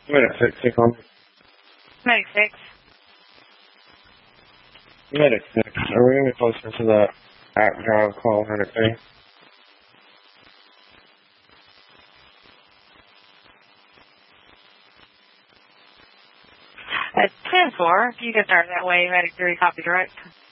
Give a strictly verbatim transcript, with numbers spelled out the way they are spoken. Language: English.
Medic six, take on. Medic six. Medic six, are we going to be closer to the app drive call Medic three? At ten four, if you get there that way, Medic three, copy direct.